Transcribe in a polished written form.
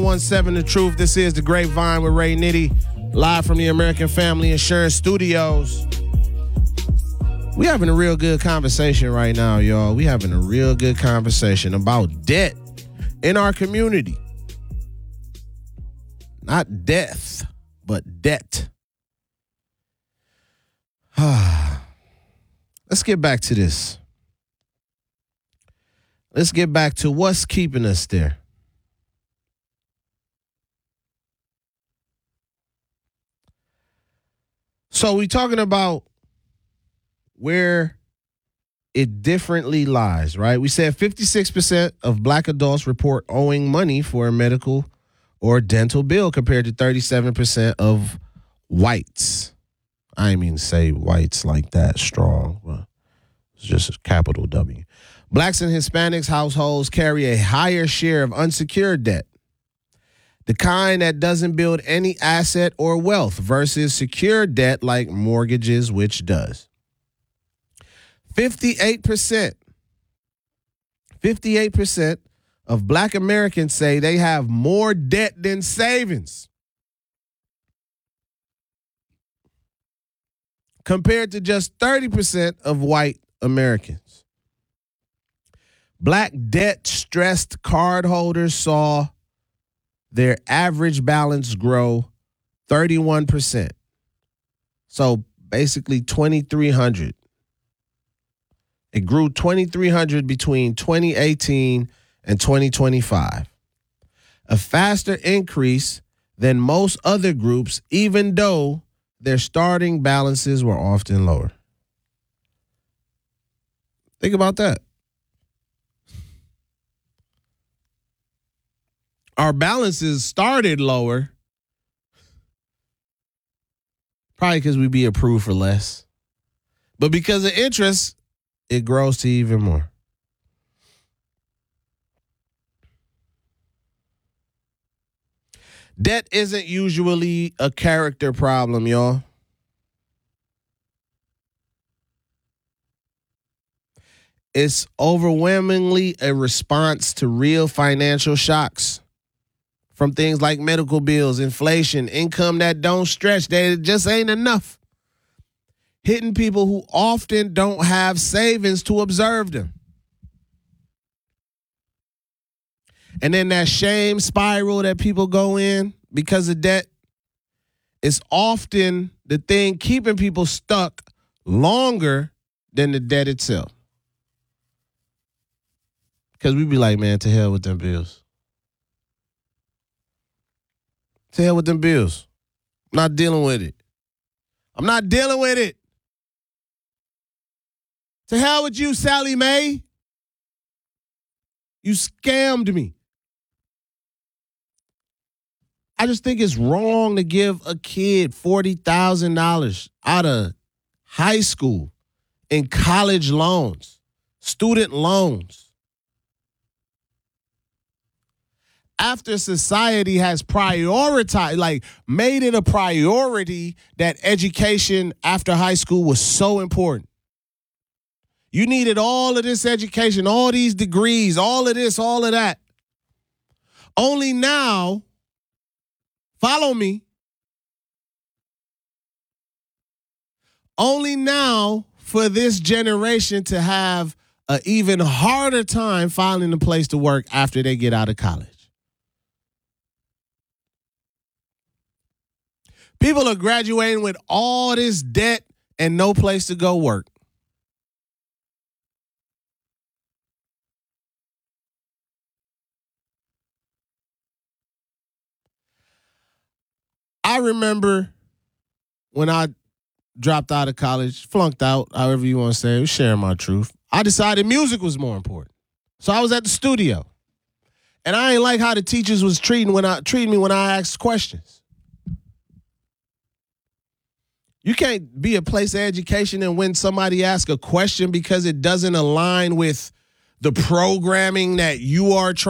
1017 The Truth. This is The Grapevine with Ray Nitty, live from the American Family Insurance Studios. We having a real good conversation right now, y'all. We having a real good conversation about debt in our community. Not death, but debt. Let's get back to this. Let's get back to what's keeping us there. So we talking about where it differently lies, right? We said 56% of black adults report owing money for a medical or dental bill compared to 37% of whites. I didn't mean to say whites like that strong, but it's just a capital W. Blacks and Hispanics households carry a higher share of unsecured debt, the kind that doesn't build any asset or wealth versus secured debt like mortgages, which does. 58% of black Americans say they have more debt than savings, compared to just 30% of white Americans. Black debt-stressed cardholders saw their average balance grow 31%. So basically $2,300. It grew $2,300 between 2018 and 2025. A faster increase than most other groups, even though their starting balances were often lower. Think about that. Our balances started lower, probably because we be approved for less. But because of interest, it grows to even more. Debt isn't usually a character problem, y'all. It's overwhelmingly a response to real financial shocks from things like medical bills, inflation, income that don't stretch, that it just ain't enough. Hitting people who often don't have savings to observe them. And then that shame spiral that people go in because of debt is often the thing keeping people stuck longer than the debt itself. Because we be like, man, to hell with them bills. To hell with them bills. I'm not dealing with it. I'm not dealing with it. To hell with you, Sally Mae. You scammed me. I just think it's wrong to give a kid $40,000 out of high school in college loans, student loans. After society has prioritized, like made it a priority that education after high school was so important. You needed all of this education, all these degrees, all of this, all of that. Only now, follow me, only now for this generation to have an even harder time finding a place to work after they get out of college. People are graduating with all this debt and no place to go work. I remember when I dropped out of college, flunked out, however you want to say it, sharing my truth. I decided music was more important. So I was at the studio. And I ain't like how the teachers was treating me when I asked questions. You can't be a place of education and when somebody asks a question because it doesn't align with the programming that you are trying